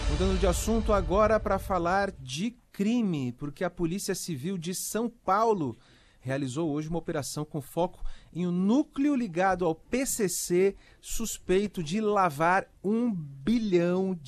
Mudando de assunto agora para falar de crime, porque a Polícia Civil de São Paulo realizou hoje uma operação com foco em um núcleo ligado ao PCC suspeito de lavar R$1 bilhão.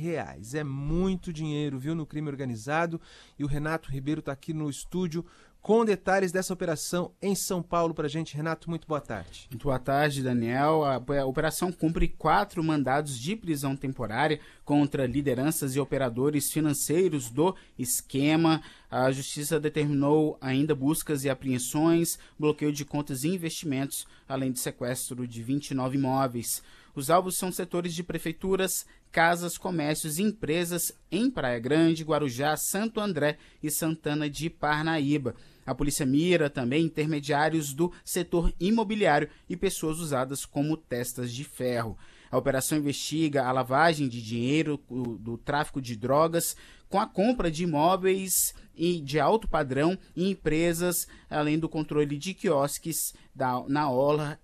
É muito dinheiro, viu, no crime organizado. E o Renato Ribeiro está aqui no estúdio com detalhes dessa operação em São Paulo para a gente. Renato, muito boa tarde. Muito boa tarde, Daniel. A operação cumpre 4 mandados de prisão temporária contra lideranças e operadores financeiros do esquema. A Justiça determinou ainda buscas e apreensões, bloqueio de contas e investimentos, além de sequestro de 29 imóveis. Os alvos são setores de prefeituras, casas, comércios e empresas em Praia Grande, Guarujá, Santo André e Santana de Parnaíba. A polícia mira também intermediários do setor imobiliário e pessoas usadas como testas de ferro. A operação investiga a lavagem de dinheiro, do tráfico de drogas, com a compra de imóveis e de alto padrão em empresas, além do controle de quiosques na orla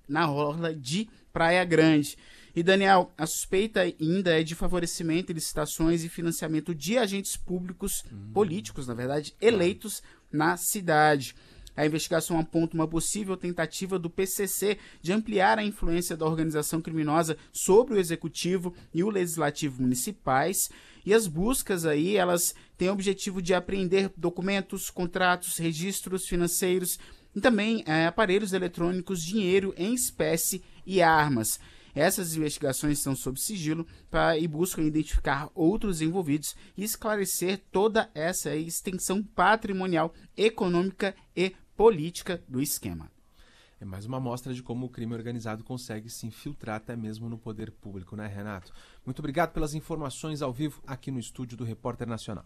de Praia Grande. E, Daniel, a suspeita ainda é de favorecimento, licitações e financiamento de agentes públicos, políticos, na verdade, eleitos na cidade. A investigação aponta uma possível tentativa do PCC de ampliar a influência da organização criminosa sobre o executivo e o legislativo municipais. E as buscas aí, elas têm o objetivo de apreender documentos, contratos, registros financeiros e também aparelhos eletrônicos, dinheiro em espécie e armas. Essas investigações estão sob sigilo e buscam identificar outros envolvidos e esclarecer toda essa extensão patrimonial, econômica e política do esquema. É mais uma amostra de como o crime organizado consegue se infiltrar até mesmo no poder público, né, Renato? Muito obrigado pelas informações ao vivo aqui no estúdio do Repórter Nacional.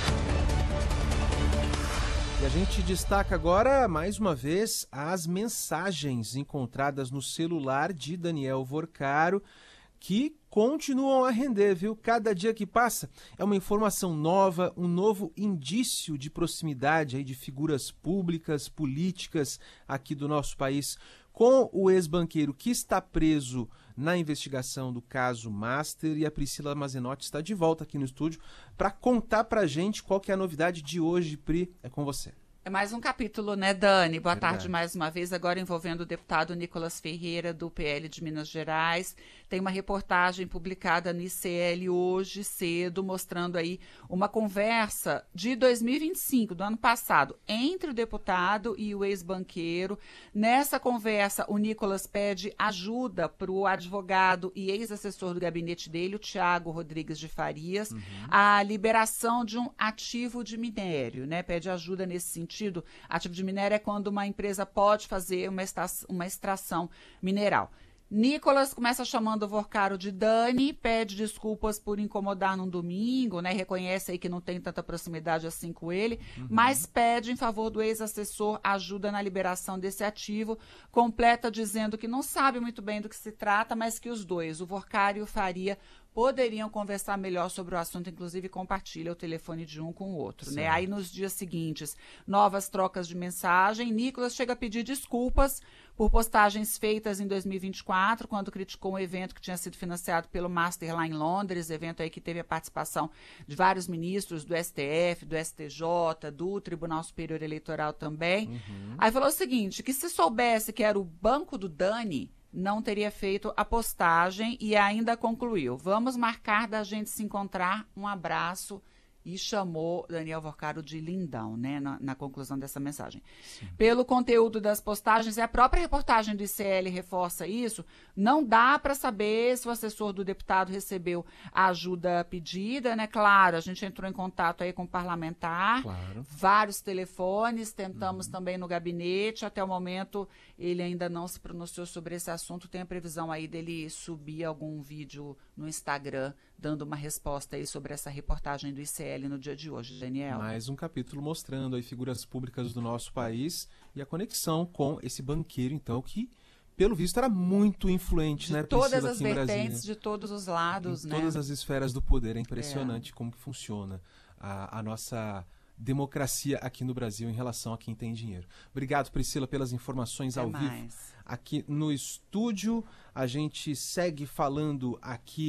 E a gente destaca agora, mais uma vez, as mensagens encontradas no celular de Daniel Vorcaro, que continuam a render, viu? Cada dia que passa é uma informação nova, um novo indício de proximidade aí de figuras públicas, políticas aqui do nosso país, com o ex-banqueiro que está preso na investigação do caso Master. E a Priscila Mazenotti está de volta aqui no estúdio para contar pra gente qual que é a novidade de hoje. Pri, é com você. É mais um capítulo, né, Dani? Boa Verdade. tarde mais uma vez, agora envolvendo o deputado Nicolas Ferreira, do PL de Minas Gerais. Tem uma reportagem publicada no ICL hoje cedo, mostrando aí uma conversa de 2025, do ano passado, entre o deputado e o ex-banqueiro. Nessa conversa, o Nicolas pede ajuda para o advogado e ex-assessor do gabinete dele, o Thiago Rodrigues de Farias, a liberação de um ativo de minério, né? Pede ajuda nesse sentido. Ativo de minério é quando uma empresa pode fazer uma extração mineral. Nicolas começa chamando o Vorcaro de Dani, pede desculpas por incomodar num domingo, né? Reconhece aí que não tem tanta proximidade assim com ele, mas pede em favor do ex-assessor ajuda na liberação desse ativo, completa dizendo que não sabe muito bem do que se trata, mas que os dois, o Vorcaro e o Faria, poderiam conversar melhor sobre o assunto, inclusive compartilha o telefone de um com o outro, né? Aí nos dias seguintes, novas trocas de mensagem. Nicolas chega a pedir desculpas por postagens feitas em 2024, quando criticou um evento que tinha sido financiado pelo Master lá em Londres, evento aí que teve a participação de vários ministros do STF, do STJ, do Tribunal Superior Eleitoral também. Aí falou o seguinte, que se soubesse que era o banco do Dani, não teria feito a postagem, e ainda concluiu: vamos marcar da gente se encontrar, um abraço, e chamou Daniel Vorcaro de lindão, né, na conclusão dessa mensagem. Sim. Pelo conteúdo das postagens, e a própria reportagem do ICL reforça isso, não dá para saber se o assessor do deputado recebeu a ajuda pedida, né? Claro, a gente entrou em contato aí com o parlamentar, vários telefones, tentamos também no gabinete, até o momento ele ainda não se pronunciou sobre esse assunto. Tem a previsão aí dele subir algum vídeo no Instagram dando uma resposta aí sobre essa reportagem do ICL no dia de hoje, Daniel. Mais um capítulo mostrando aí figuras públicas do nosso país e a conexão com esse banqueiro, então, que, pelo visto, era muito influente, de né, todas as vertentes, Brasília, de todos os lados, em né? todas as esferas do poder. É impressionante como que funciona a nossa democracia aqui no Brasil em relação a quem tem dinheiro. Obrigado, Priscila, pelas informações ao vivo aqui no estúdio. A gente segue falando aqui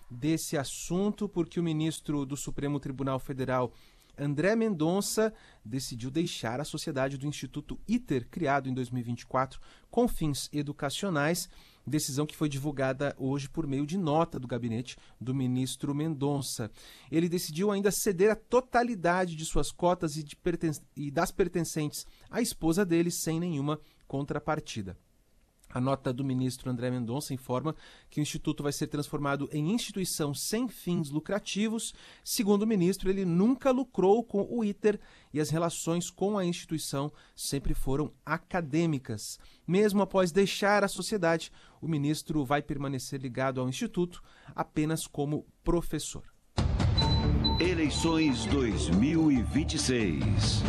desse assunto, porque o ministro do Supremo Tribunal Federal, André Mendonça, decidiu deixar a sociedade do Instituto ITER, criado em 2024, com fins educacionais, decisão que foi divulgada hoje por meio de nota do gabinete do ministro Mendonça. Ele decidiu ainda ceder a totalidade de suas cotas e das pertencentes à esposa dele, sem nenhuma contrapartida. A nota do ministro André Mendonça informa que o Instituto vai ser transformado em instituição sem fins lucrativos. Segundo o ministro, ele nunca lucrou com o ITER e as relações com a instituição sempre foram acadêmicas. Mesmo após deixar a sociedade, o ministro vai permanecer ligado ao Instituto apenas como professor. Eleições 2026.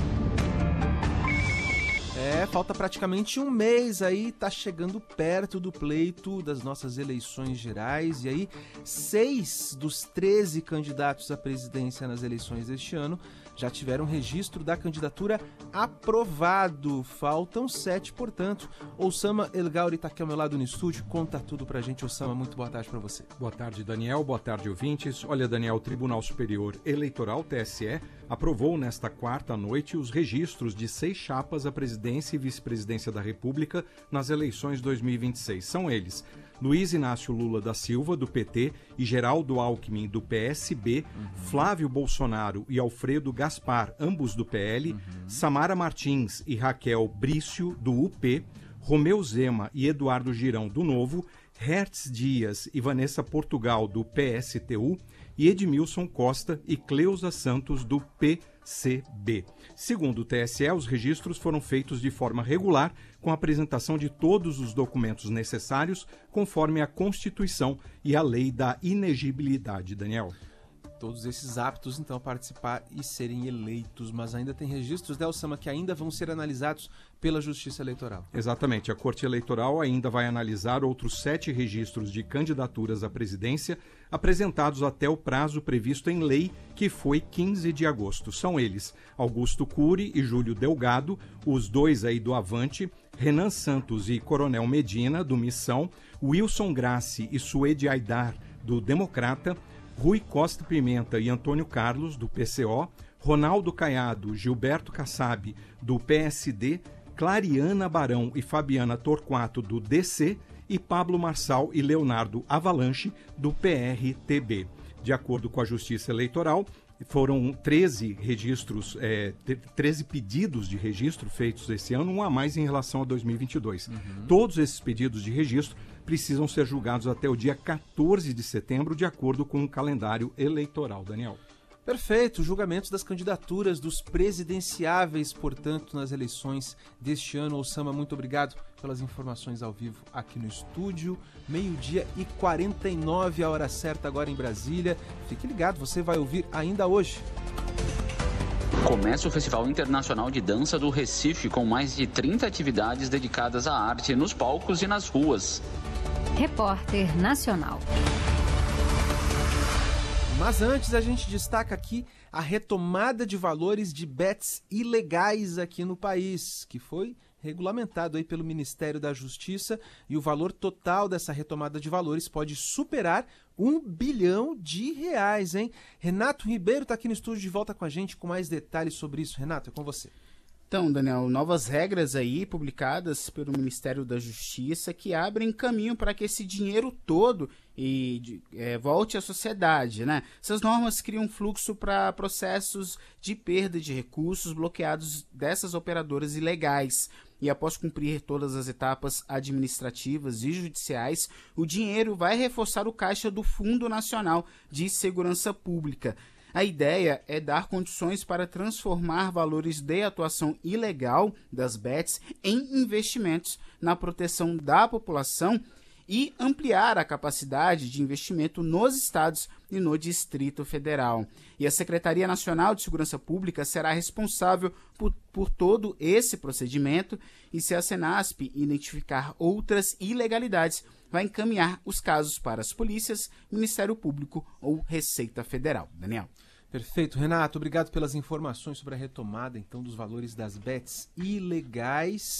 Falta praticamente um mês aí, tá chegando perto do pleito das nossas eleições gerais, e aí 6 dos 13 candidatos à presidência nas eleições deste ano já tiveram registro da candidatura aprovado. Faltam 7, portanto. Osama El Gauri está aqui ao meu lado no estúdio, conta tudo pra gente. Osama, muito boa tarde para você. Boa tarde, Daniel. Boa tarde, ouvintes. Olha, Daniel, o Tribunal Superior Eleitoral, TSE, aprovou nesta quarta noite os registros de 6 chapas à presidência e vice-presidência da República nas eleições 2026. São eles: Luiz Inácio Lula da Silva, do PT, e Geraldo Alckmin, do PSB, Flávio Bolsonaro e Alfredo Gaspar, ambos do PL, Samara Martins e Raquel Brício, do UP, Romeu Zema e Eduardo Girão, do Novo, Hertz Dias e Vanessa Portugal, do PSTU, e Edmilson Costa e Cleusa Santos, do PCB. Segundo o TSE, os registros foram feitos de forma regular, com a apresentação de todos os documentos necessários, conforme a Constituição e a Lei da Inegibilidade. Daniel. Todos esses aptos, então, a participar e serem eleitos, mas ainda tem registros, né, Osama, que ainda vão ser analisados pela Justiça Eleitoral. Exatamente. A Corte Eleitoral ainda vai analisar outros 7 registros de candidaturas à presidência apresentados até o prazo previsto em lei, que foi 15 de agosto. São eles: Augusto Cury e Júlio Delgado, os 2 aí do Avante, Renan Santos e Coronel Medina, do Missão, Wilson Grassi e Suede Aidar, do Democrata, Rui Costa Pimenta e Antônio Carlos, do PCO, Ronaldo Caiado, Gilberto Kassab, do PSD, Clariana Barão e Fabiana Torquato, do DC, e Pablo Marçal e Leonardo Avalanche, do PRTB. De acordo com a Justiça Eleitoral, foram 13 registros, 13 pedidos de registro feitos esse ano, um a mais em relação a 2022. Todos esses pedidos de registro precisam ser julgados até o dia 14 de setembro, de acordo com o calendário eleitoral. Daniel. Perfeito. Julgamentos das candidaturas dos presidenciáveis, portanto, nas eleições deste ano. Osama, muito obrigado pelas informações ao vivo aqui no estúdio. 12h49, a hora certa agora em Brasília. Fique ligado, você vai ouvir ainda hoje. Começa o Festival Internacional de Dança do Recife, com mais de 30 atividades dedicadas à arte nos palcos e nas ruas. Repórter Nacional. Mas antes, a gente destaca aqui a retomada de valores de bets ilegais aqui no país, que foi regulamentado aí pelo Ministério da Justiça, e o valor total dessa retomada de valores pode superar R$1 bilhão, hein? Renato Ribeiro está aqui no estúdio de volta com a gente com mais detalhes sobre isso. Renato, é com você. Então, Daniel, novas regras aí publicadas pelo Ministério da Justiça que abrem caminho para que esse dinheiro todo volte à sociedade, né? Essas normas criam fluxo para processos de perda de recursos bloqueados dessas operadoras ilegais. E após cumprir todas as etapas administrativas e judiciais, o dinheiro vai reforçar o caixa do Fundo Nacional de Segurança Pública. A ideia é dar condições para transformar valores de atuação ilegal das bets em investimentos na proteção da população e ampliar a capacidade de investimento nos estados e no Distrito Federal. E a Secretaria Nacional de Segurança Pública será responsável por todo esse procedimento, e se a Senasp identificar outras ilegalidades, vai encaminhar os casos para as polícias, Ministério Público ou Receita Federal. Daniel. Perfeito, Renato. Obrigado pelas informações sobre a retomada, então, dos valores das bets ilegais.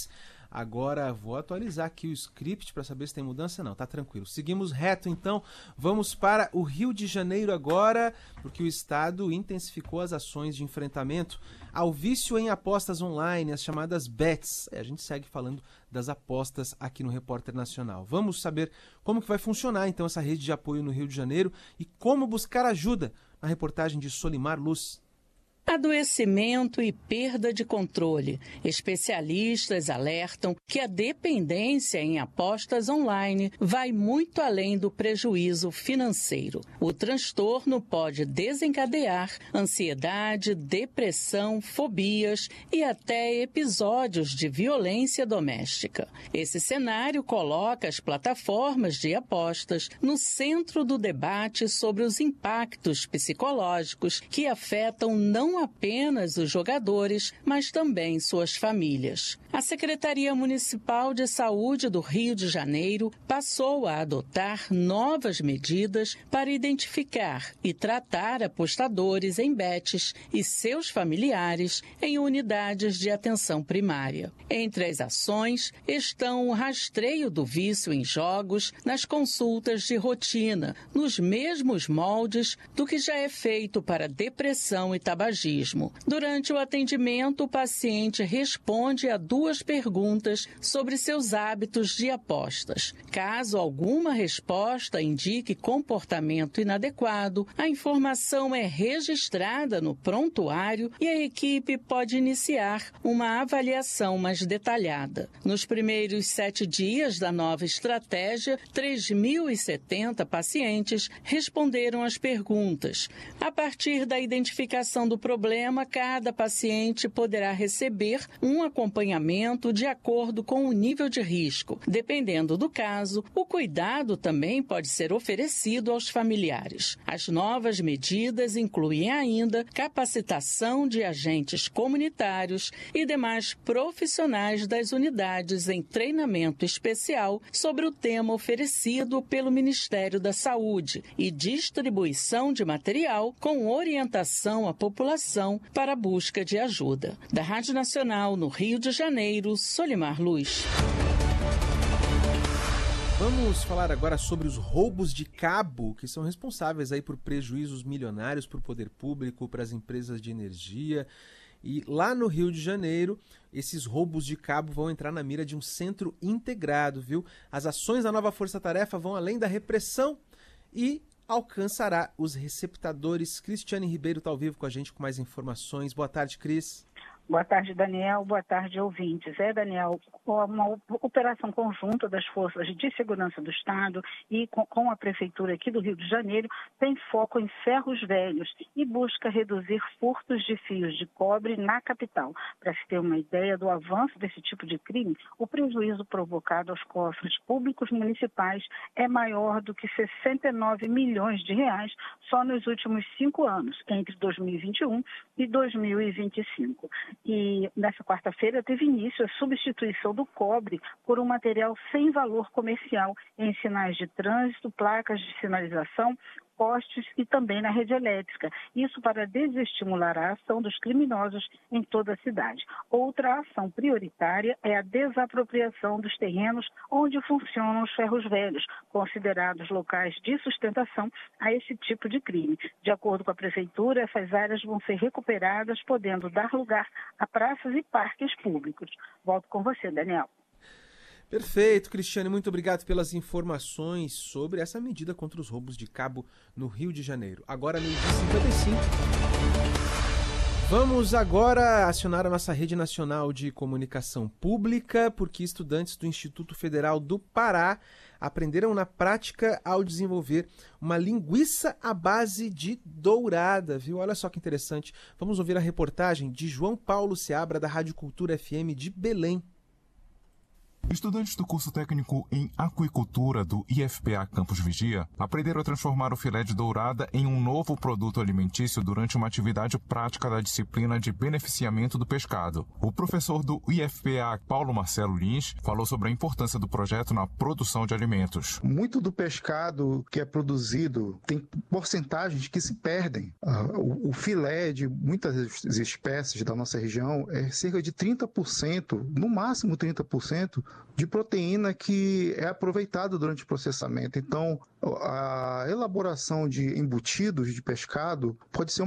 Agora vou atualizar aqui o script para saber se tem mudança. Não, tá tranquilo. Seguimos reto, então. Vamos para o Rio de Janeiro agora, porque o estado intensificou as ações de enfrentamento ao vício em apostas online, as chamadas bets. A gente segue falando das apostas aqui no Repórter Nacional. Vamos saber como que vai funcionar, então, essa rede de apoio no Rio de Janeiro e como buscar ajuda na reportagem de Solimar Luz. Adoecimento e perda de controle. Especialistas alertam que a dependência em apostas online vai muito além do prejuízo financeiro. O transtorno pode desencadear ansiedade, depressão, fobias e até episódios de violência doméstica. Esse cenário coloca as plataformas de apostas no centro do debate sobre os impactos psicológicos que afetam não apenas os jogadores, mas também suas famílias. A Secretaria Municipal de Saúde do Rio de Janeiro passou a adotar novas medidas para identificar e tratar apostadores em bets e seus familiares em unidades de atenção primária. Entre as ações estão o rastreio do vício em jogos nas consultas de rotina, nos mesmos moldes do que já é feito para depressão e tabagismo. Durante o atendimento, o paciente responde a 2 perguntas sobre seus hábitos de apostas. Caso alguma resposta indique comportamento inadequado, a informação é registrada no prontuário e a equipe pode iniciar uma avaliação mais detalhada. Nos primeiros 7 dias da nova estratégia, 3.070 pacientes responderam às perguntas. A partir da identificação do problema, cada paciente poderá receber um acompanhamento de acordo com o nível de risco. Dependendo do caso, o cuidado também pode ser oferecido aos familiares. As novas medidas incluem ainda capacitação de agentes comunitários e demais profissionais das unidades em treinamento especial sobre o tema oferecido pelo Ministério da Saúde e distribuição de material com orientação à população para a busca de ajuda. Da Rádio Nacional no Rio de Janeiro, Solimar Luz. Vamos falar agora sobre os roubos de cabo, que são responsáveis aí por prejuízos milionários para o poder público, para as empresas de energia. E lá no Rio de Janeiro, esses roubos de cabo vão entrar na mira de um centro integrado, viu? As ações da nova Força Tarefa vão além da repressão e alcançará os receptadores. Cristiane Ribeiro está ao vivo com a gente com mais informações. Boa tarde, Cris. Boa tarde, Daniel. Boa tarde, ouvintes. Daniel, uma operação conjunta das forças de segurança do Estado e com a Prefeitura aqui do Rio de Janeiro tem foco em ferros velhos e busca reduzir furtos de fios de cobre na capital. Para se ter uma ideia do avanço desse tipo de crime, o prejuízo provocado aos cofres públicos municipais é maior do que 69 milhões de reais só nos últimos 5 anos, entre 2021 e 2025. E nessa quarta-feira teve início a substituição do cobre por um material sem valor comercial em sinais de trânsito, placas de sinalização, postes e também na rede elétrica. Isso para desestimular a ação dos criminosos em toda a cidade. Outra ação prioritária é a desapropriação dos terrenos onde funcionam os ferros velhos, considerados locais de sustentação a esse tipo de crime. De acordo com a Prefeitura, essas áreas vão ser recuperadas, podendo dar lugar a praças e parques públicos. Volto com você, Daniel. Perfeito, Cristiane, muito obrigado pelas informações sobre essa medida contra os roubos de cabo no Rio de Janeiro. Agora, 12h55. Vamos agora acionar a nossa rede nacional de comunicação pública, porque estudantes do Instituto Federal do Pará aprenderam na prática ao desenvolver uma linguiça à base de dourada, viu? Olha só que interessante. Vamos ouvir a reportagem de João Paulo Seabra, da Rádio Cultura FM de Belém. Estudantes do curso técnico em aquicultura do IFPA Campus Vigia aprenderam a transformar o filé de dourada em um novo produto alimentício durante uma atividade prática da disciplina de beneficiamento do pescado. O professor do IFPA, Paulo Marcelo Lins, falou sobre a importância do projeto na produção de alimentos. Muito do pescado que é produzido tem porcentagens que se perdem. O filé de muitas espécies da nossa região é cerca de 30%, no máximo 30%, de proteína que é aproveitada durante o processamento. Então, a elaboração de embutidos de pescado pode ser